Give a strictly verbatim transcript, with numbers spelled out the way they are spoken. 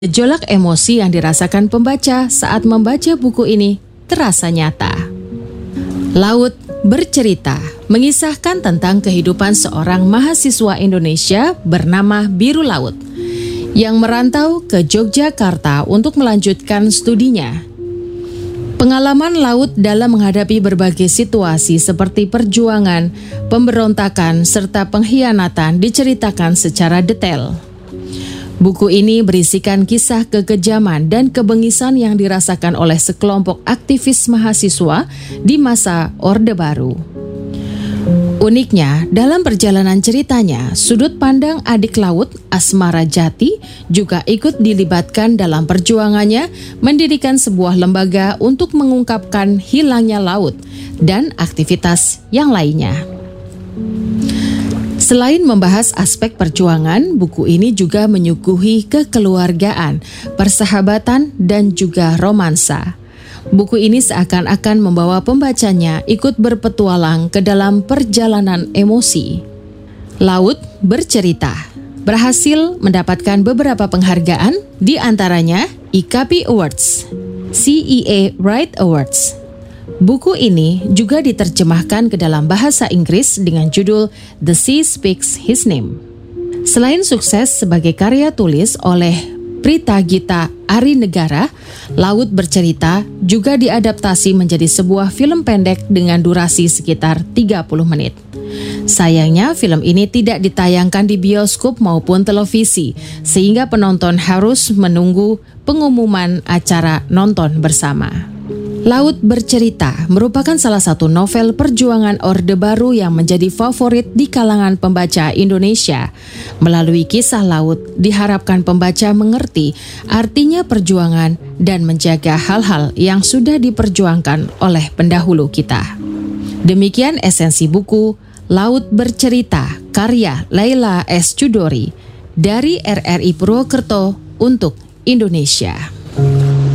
Gejolak emosi yang dirasakan pembaca saat membaca buku ini terasa nyata. Laut Bercerita mengisahkan tentang kehidupan seorang mahasiswa Indonesia bernama Biru Laut yang merantau ke Yogyakarta untuk melanjutkan studinya. Pengalaman Laut dalam menghadapi berbagai situasi seperti perjuangan, pemberontakan, serta pengkhianatan diceritakan secara detail. Buku ini berisikan kisah kekejaman dan kebengisan yang dirasakan oleh sekelompok aktivis mahasiswa di masa Orde Baru. Uniknya, dalam perjalanan ceritanya, sudut pandang adik Laut, Asmara Jati, juga ikut dilibatkan dalam perjuangannya mendirikan sebuah lembaga untuk mengungkapkan hilangnya laut dan aktivitas yang lainnya. Selain membahas aspek perjuangan, buku ini juga menyuguhi kekeluargaan, persahabatan, dan juga romansa. Buku ini seakan-akan membawa pembacanya ikut berpetualang ke dalam perjalanan emosi. Laut Bercerita berhasil mendapatkan beberapa penghargaan, di antaranya I K P Awards, C E A Wright Awards. Buku ini juga diterjemahkan ke dalam bahasa Inggris dengan judul The Sea Speaks His Name. Selain sukses sebagai karya tulis oleh Prita Gita Arinegara, Laut Bercerita juga diadaptasi menjadi sebuah film pendek dengan durasi sekitar tiga puluh menit. Sayangnya film ini tidak ditayangkan di bioskop maupun televisi, sehingga penonton harus menunggu pengumuman acara nonton bersama. Laut Bercerita merupakan salah satu novel perjuangan Orde Baru yang menjadi favorit di kalangan pembaca Indonesia. Melalui kisah Laut, diharapkan pembaca mengerti artinya perjuangan dan menjaga hal-hal yang sudah diperjuangkan oleh pendahulu kita. Demikian esensi buku Laut Bercerita karya Laila S. Chudori dari R R I Purwokerto untuk Indonesia.